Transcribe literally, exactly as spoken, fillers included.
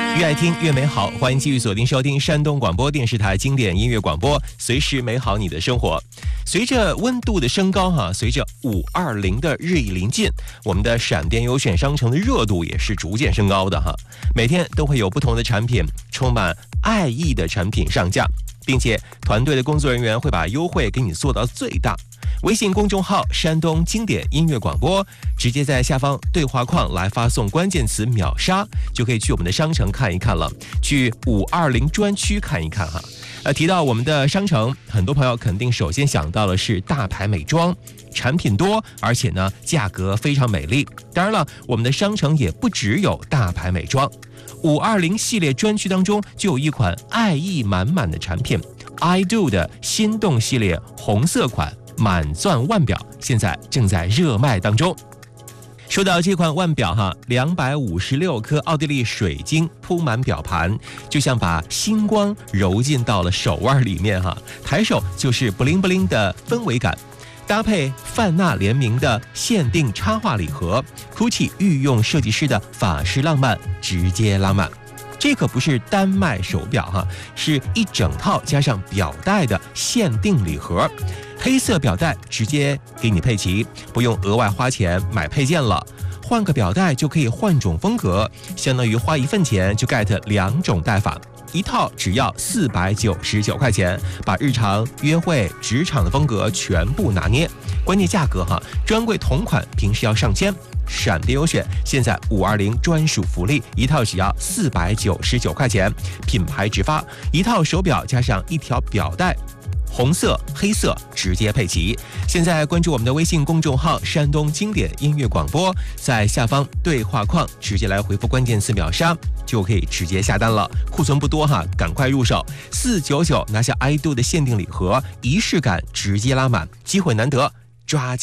越爱听越美好，欢迎继续锁定收听山东广播电视台经典音乐广播，随时美好你的生活。随着温度的升高哈，随着五二零的日益临近，我们的闪电优选商城的热度也是逐渐升高的哈。每天都会有不同的产品，充满爱意的产品上架，并且团队的工作人员会把优惠给你做到最大。微信公众号山东经典音乐广播，直接在下方对话框来发送关键词秒杀，就可以去我们的商城看一看了，去五二零专区看一看哈。呃，提到我们的商城，很多朋友肯定首先想到的是大牌美妆，产品多，而且呢价格非常美丽。当然了，我们的商城也不只有大牌美妆，五二零系列专区当中就有一款爱意满满的产品 ，I Do 的心动系列红色款满钻腕表，现在正在热卖当中。说到这款腕表哈，两百五十六颗奥地利水晶铺满表盘，就像把星光揉进到了手腕里面哈，抬手就是不灵不灵的氛围感。搭配范娜联名的限定插画礼盒 ，Gucci 御用设计师的法式浪漫，直接浪漫。这可不是单卖手表哈，是一整套加上表带的限定礼盒。黑色表带直接给你配齐，不用额外花钱买配件了。换个表带就可以换种风格，相当于花一份钱就 get 两种戴法，一套只要四百九十九块钱，把日常、约会、职场的风格全部拿捏。关键价格哈，专柜同款平时要上千。闪电优选现在五二零专属福利，一套只要四百九十九块钱，品牌直发，一套手表加上一条表带。红色、黑色直接配齐。现在关注我们的微信公众号山东经典音乐广播，在下方对话框直接来回复关键词秒杀，就可以直接下单了。库存不多哈，赶快入手，四九九拿下 I Do 的限定礼盒，仪式感直接拉满，机会难得，抓紧。